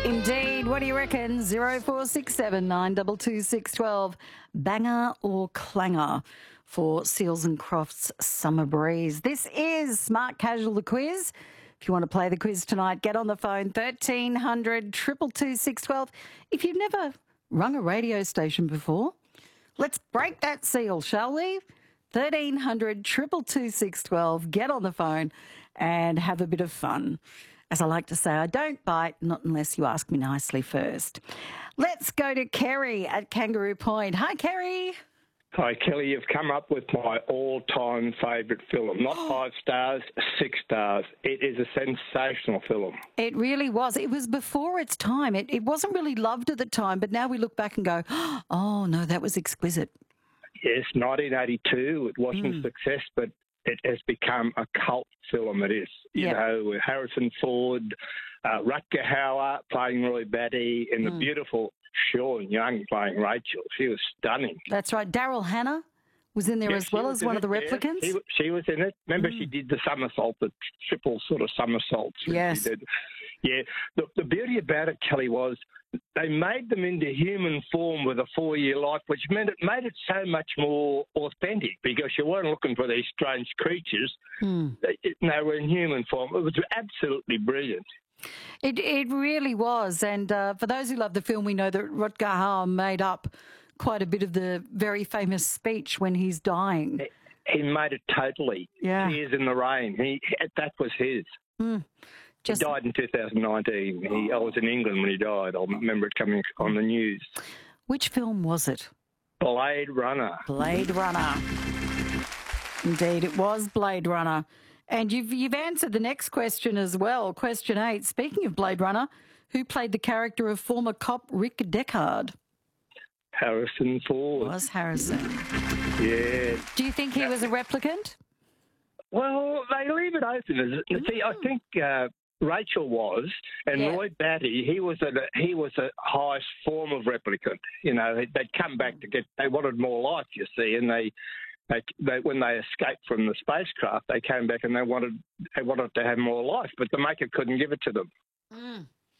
Indeed. What do you reckon? 0467 922 612. Banger or clanger for Seals and Crofts Summer Breeze. This is Smart Casual, the quiz. If you want to play the quiz tonight, get on the phone 1300 222 612. If you've never rung a radio station before, let's break that seal, shall we? 1300 222 612. Get on the phone and have a bit of fun. As I like to say, I don't bite, not unless you ask me nicely first. Let's go to Kerry at Kangaroo Point. Hi, Kerry. Hi, Kelly. You've come up with my all-time favourite film. Not 5 stars, 6 stars. It is a sensational film. It really was. It was before its time. It wasn't really loved at the time, but now we look back and go, oh, no, that was exquisite. Yes, 1982. It wasn't a success, but it has become a cult film. It is. You know, with Harrison Ford, Rutger Hauer playing Roy Batty, and the beautiful Sean Young playing Rachel. She was stunning. That's right. Daryl Hannah was in there as well as one of the replicants. Yeah, she was in it. Remember, she did the somersault, the triple sort of somersaults. Yes. She did. Yeah. The beauty about it, Kelly, was they made them into human form with a 4-year life, which meant it made it so much more authentic because you weren't looking for these strange creatures. They were in human form. It was absolutely brilliant. It really was. And for those who love the film, we know that Rutger Hauer made up quite a bit of the very famous speech when he's dying. He made it totally. Yeah. Tears in the Rain. That was his. He died in 2019. I was in England when he died. I remember it coming on the news. Which film was it? Blade Runner. Blade Runner. Indeed, it was Blade Runner. And you've answered the next question as well. Question 8. Speaking of Blade Runner, who played the character of former cop Rick Deckard? Harrison Ford. Was Harrison. Yeah. Do you think he was a replicant? Well, they leave it open. See, I think Rachel was, and Roy Batty, he was a highest form of replicant. You know, they'd come back they wanted more life, you see, and they when they escaped from the spacecraft, they came back and they wanted to have more life, but the maker couldn't give it to them.